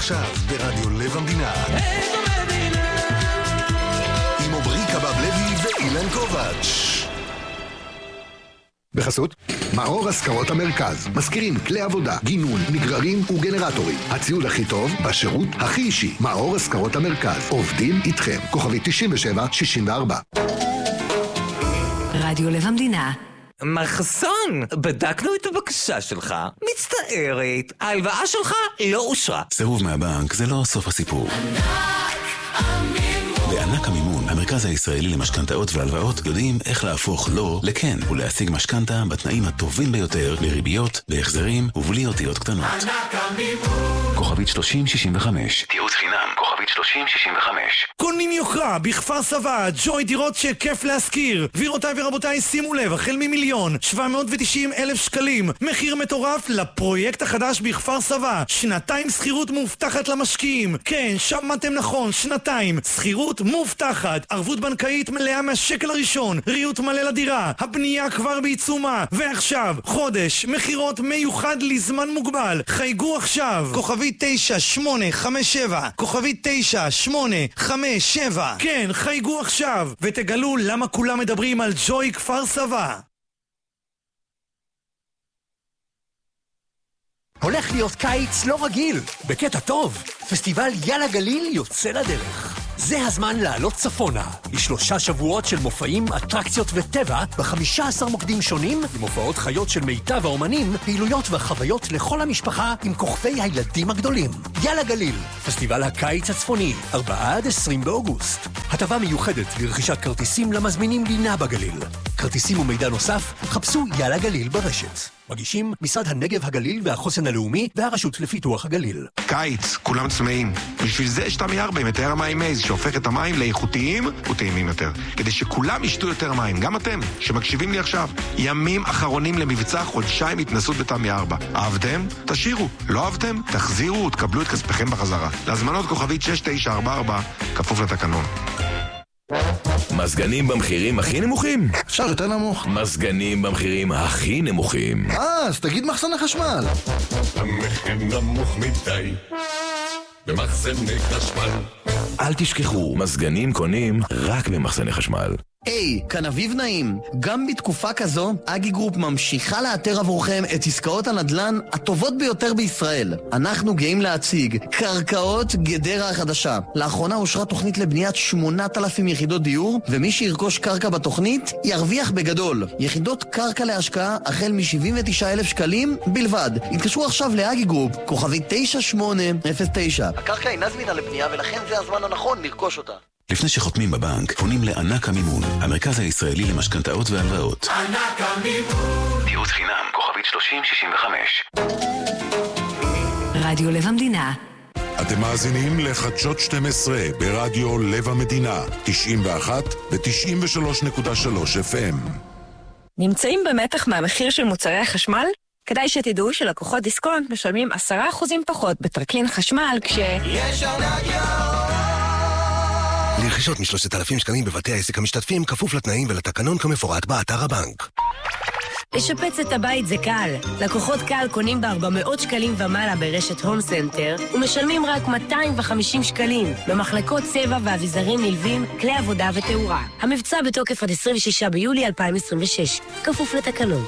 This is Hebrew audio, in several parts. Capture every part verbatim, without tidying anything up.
עכשיו ברדיו לב המדינה. עם עומרי קבב לוי ואילן קובץ'. בחסות מאור השכרות המרכז, מזכירים כלי עבודה, גינון, נגררים וגנרטורים. הציוד הכי טוב בשירות הכי אישי. מאור השכרות המרכז, עובדים איתכם. כוכבי תשעים ושבע שישים וארבע. רדיו לב המדינה. מר חסון, בדקנו את הבקשה שלך. מצטערת, ההלוואה שלך לא אושרה. סירוב מהבנק זה לא סוף הסיפור. בענק המימון, המרכז הישראלי למשכנתאות והלוואות, יודעים איך להפוך לא לכן ולהשיג משכנתה בתנאים הטובים ביותר, לריביות, להחזרים ובלי אותיות קטנות. ענק המימון. כוכבית שלושים שישים וחמש. תיעוץ חינם, כוכבית שלושים שישים וחמש. קונים יוקרה בכפר סבא, ג'וי דירות שכיף להשכיר. גבירותיי ורבותיי, שימו לב, החל ממיליון שבע מאות ותשעים אלף שקלים, מחיר מטורף לפרויקט החדש בכפר סבא. שנתיים שכירות מובטחת למשקיעים. כן, שמעתם נכון, שנתיים שכירות מובטחת, ערבות בנקאית מלאה מהשקל הראשון, ריהוט מלא לדירה, הבנייה כבר בעיצומה. ועכשיו חודש מחירות מיוחד לזמן מוגבל. חייגו עכשיו, כוכבי תשע שמונה חמש שבע, כוכבי תשע שמונה חמש שבע. כן, חייגו עכשיו ותגלו למה כולם מדברים על ג'וי כפר סבא. הולך להיות קיץ לא רגיל, בקטע טוב. פסטיבל יאללה גליל יוצא לדרך. זה הזמן לעלות צפונה, לשלושה שבועות של מופעים, אטרקציות וטבע, ב-חמישה עשר מוקדים שונים, עם הופעות חיות של מיטב האומנים, פעילויות וחוויות לכל המשפחה, עם כוכבי הילדים הגדולים. יאללה גליל, פסטיבל הקיץ הצפוני, ארבעה עד עשרים באוגוסט. הטבה מיוחדת לרכישת כרטיסים למזמינים לינה בגליל. כרטיסים ומידע נוסף, חפשו יאללה גליל ברשת. מגישים משרד הנגב הגליל והחוסן הלאומי והרשות לפיתוח הגליל. קיץ, כולם צמאים. בשביל זה יש תמי ארבע עם מטהר המים מייז, שהופך את המים לאיכותיים וטעימים יותר. כדי שכולם ישתו יותר מים, גם אתם, שמקשיבים לי עכשיו. ימים אחרונים למבצע חודשיים התנסות בתמי ארבע. אהבתם? תשאירו. לא אהבתם? תחזירו ותקבלו את כספכם בחזרה. להזמנות כוכבית שש תשע ארבע ארבע, כפוף לתקנון. מזגנים במחירים הכי נמוכים? אפשר יותר נמוך. מזגנים במחירים הכי נמוכים. אה, אז תגיד מחסני חשמל. המחיר נמוך מדי במחסני חשמל. אל תשכחו, מזגנים קונים רק במחסני חשמל. היי, hey, כאן אביב נעים. גם בתקופה כזו, אגי גרופ ממשיכה לאתר עבורכם את עסקאות הנדל"ן הטובות ביותר בישראל. אנחנו גאים להציג קרקעות גדרה החדשה. לאחרונה אושרה תוכנית לבניית שמונת אלפים יחידות דיור, ומי שירכוש קרקע בתוכנית ירוויח בגדול. יחידות קרקע להשקעה החל מ-שבעים ותשעה אלף שקלים בלבד. התקשרו עכשיו לאגי גרופ, כוכבי תשע שמונה אפס תשע. הקרקע אינה זמינה לבנייה ולכן זה הזמן הנכון לרכוש אותה. לפני שחותמים בבנק, פונים לענק המימון, המרכז הישראלי למשכנתאות והלוואות. ענק המימון. תיעוץ חינם, כוכבית שלושים שישים וחמש. רדיו לב המדינה. אתם מאזינים לחדשות שתים עשרה ברדיו לב המדינה, תשעים ואחת ו-תשעים ושלוש נקודה שלוש אף אם. נמצאים במתח מהמחיר של מוצרי החשמל? כדאי שתדעו שלקוחות דיסקונט משלמים עשרה אחוזים פחות בטרקלין חשמל כש... יש ענק יאור. לרכישות משלושת אלפים שקלים בבתי העסק המשתתפים, כפוף לתנאים ולתקנון כמפורט באתר הבנק. לשפץ את הבית זה קל. לקוחות קל קונים ב-ארבע מאות שקלים ומעלה ברשת הום סנטר ומשלמים רק מאתיים וחמישים שקלים במחלקות צבע ואביזרים נלווים, כלי עבודה ותאורה. המבצע בתוקף עד עשרים ושישה ביולי אלפיים עשרים ושש, כפוף לתקנון.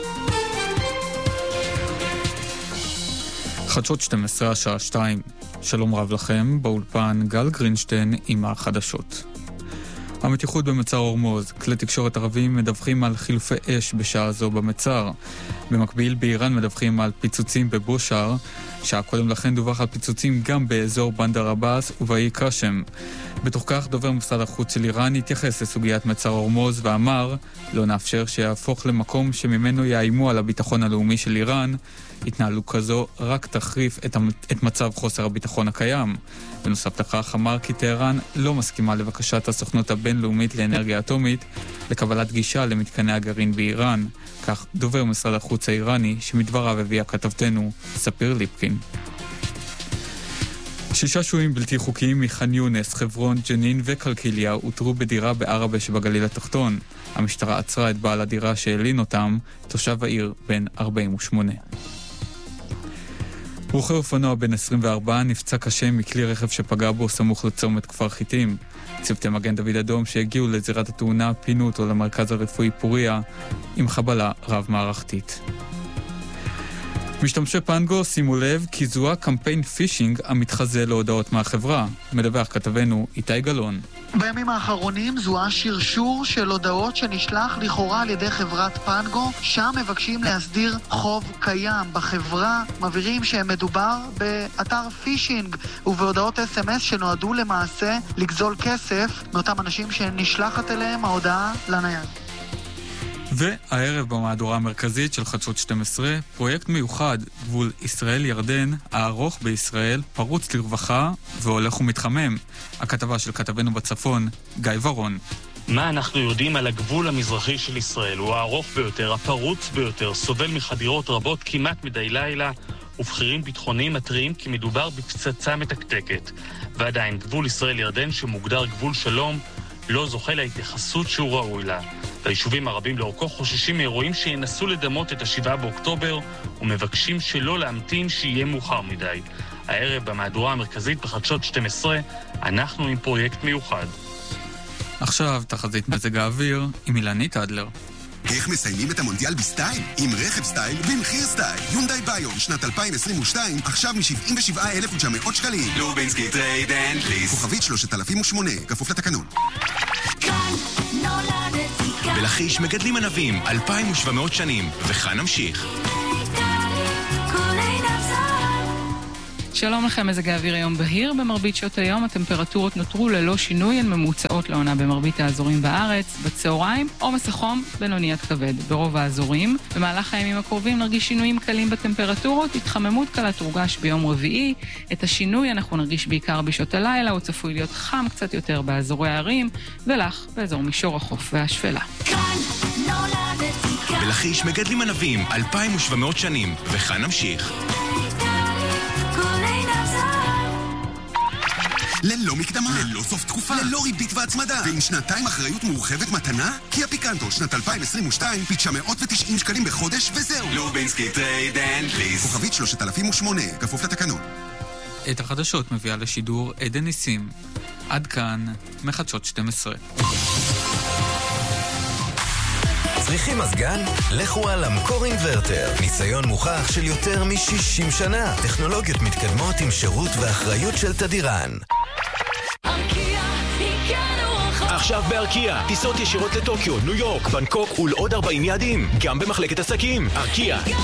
חדשות שתים עשרה השעה שתיים. שלום רב לכם, באולפן גל גרינשטיין עם החדשות. המתיחות במצר הורמוז, כלי תקשורת ערבים מדווחים על חילופי אש בשעה זו במצר. במקביל באיראן מדווחים על פיצוצים בבושאר, שעה קודם לכן דווח על פיצוצים גם באזור בנדר עבאס ובאי קשם. בתוך כך דובר משרד החוץ של איראן התייחס לסוגיית מצר הורמוז ואמר, לא נאפשר שיהפוך למקום שממנו יאיימו על הביטחון הלאומי של איראן. התנהלות כזו רק תחריף את, את מצב חוסר הביטחון הקיים. בנוסף לכך אמר כי טהרן לא מסכימה לבקשת הסוכנות הבינלאומית לאנרגיה אטומית לקבלת גישה למתקני הגרעין באיראן. כך דובר משרד החוץ האיראני שמדבריו הביאה כתבתנו ספיר ליפקין. שישה שוהים בלתי חוקיים מח'אן יונס, חברון, ג'נין וקלקיליה הותרו בדירה בערבה שבגליל התחתון. המשטרה עצרה את בעל הדירה שהלין אותם, תושב העיר בן ארבעים ושמונה. רוכב אופנוע בן עשרים וארבע נפצע קשה מכלי רכב שפגע בו סמוך לצומת כפר חיטים. צוותי מגן דוד אדום שהגיעו לזירת התאונה פינו אותו למרכז הרפואי פוריה עם חבלה רב מערכתית. משתמשי פנגו, שימו לב, כי זוהה קמפיין פישינג המתחזה להודעות מהחברה. מדווח כתבנו איתי גלון. בימים האחרונים זוהה שרשור של הודעות שנשלח לכאורה על ידי חברת פנגו. שם מבקשים להסדיר חוב קיים בחברה, מבהירים שמדובר באתר פישינג ובהודעות אס אם אס שנועדו למעשה לגזול כסף מאותם אנשים שנשלחת אליהם ההודעה לנייד. והערב במהדורה המרכזית של חדשות שתים עשרה, פרויקט מיוחד, גבול ישראל-ירדן, הארוך בישראל, פרוץ לרווחה והולך ומתחמם. הכתבה של כתבנו בצפון, גיא ורון. מה אנחנו יודעים על הגבול המזרחי של ישראל? הוא הארוך ביותר, הפרוץ ביותר, סובל מחדירות רבות כמעט מדי לילה, ובכירים ביטחוניים מתריעים כי מדובר בפצצה מתקתקת. ועדיין, גבול ישראל-ירדן שמוגדר גבול שלום, לא זוכה להתייחסות שהוא ראוי לה. והיישובים הרבים לאורכו חוששים מאירועים שינסו לדמות את השבעה באוקטובר ומבקשים שלא להמתין שיהיה מאוחר מדי. הערב במהדורה המרכזית בחדשות שתים עשרה אנחנו עם פרויקט מיוחד. עכשיו תחזית מזג האוויר עם אילנית אדלר. איך מסיימים את המונדיאל בסטייל? עם רכב סטייל במחיר סטייל. יונדאי ביום שנת אלפיים עשרים ושתיים עכשיו מ-שבעים ושבעה אלף ותשע מאות שקלים. לובינסקי טרייד אנד ליס. כוכבית שלושת אלפים ושמונה, כפוף לתקנון. בלחיש מגדלים ענבים אלפיים ושבע מאות שנים, וכאן נמשיך. שלום לכם, מזג האוויר היום בהיר. במרבית שעות היום הטמפרטורות נותרו ללא שינוי, הן ממוצעות לעונה במרבית האזורים בארץ. בצהריים עומס החום בינוני עד כבד ברוב האזורים. במהלך הימים הקרובים נרגיש שינויים קלים בטמפרטורות, התחממות קלה תורגש ביום רביעי. את השינוי אנחנו נרגיש בעיקר בשעות הלילה, הוא צפוי להיות חם קצת יותר באזורי הערים ולח באזור מישור החוף והשפלה. בלחיש מגדלים ענבים אלפיים ושבע מאות שנים, וכאן נמשיך. ללא מקדמה, ללא סוף תקופה, ללא ריבית והצמדה, ועם שנתיים אחריות מורחבת מתנה? קיה פיקנטו, שנת אלפיים עשרים ושתיים, תשע מאות ותשעים שקלים בחודש, וזהו. לובינסקי טרייד אנד ליס. כוכבית שלושת אלפים ושמונה, כפוף לתקנון. את החדשות מביאה לשידור עדן ניסים. עד כאן, מחדשות שתים עשרה. צריכים מזגן? לכו על המקור אינברטר. ניסיון מוכח של יותר מ-שישים שנה. טכנולוגיות מתקדמות עם שירות ואחריות של תדירן. עכשיו בארקיה, טיסות ישירות לטוקיו, ניו יורק, בנקוק ולעוד ארבעים יעדים, גם במחלקת עסקים. ארקיה